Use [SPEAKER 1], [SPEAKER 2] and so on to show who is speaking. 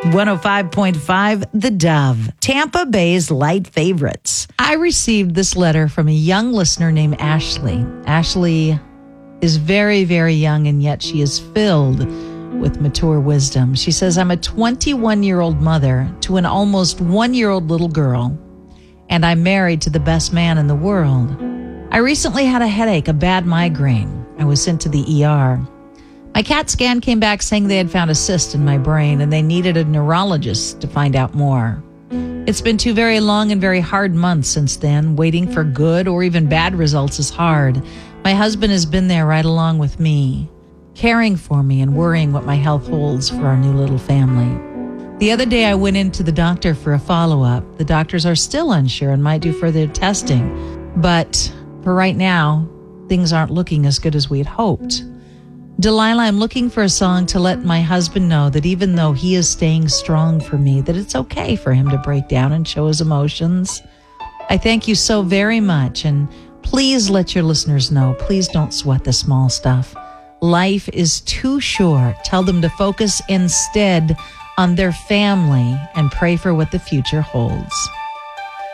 [SPEAKER 1] 105.5 The Dove, Tampa Bay's light favorites. I received this letter from a young listener named Ashley. Ashley is very, very young, and yet she is filled with mature wisdom. She says, I'm a 21-year-old mother to an almost 1-year-old little girl, and I'm married to the best man in the world. I recently had a headache, a bad migraine. I was sent to the ER. My CAT scan came back saying they had found a cyst in my brain and they needed a neurologist to find out more. It's been 2 very long and very hard months since then. Waiting for good or even bad results is hard. My husband has been there right along with me, caring for me and worrying what my health holds for our new little family. The other day I went into the doctor for a follow-up. The doctors are still unsure and might do further testing. But for right now, things aren't looking as good as we had hoped. Delilah, I'm looking for a song to let my husband know that even though he is staying strong for me, that it's okay for him to break down and show his emotions. I thank you so very much, and please let your listeners know, please don't sweat the small stuff. Life is too short. Tell them to focus instead on their family and pray for what the future holds.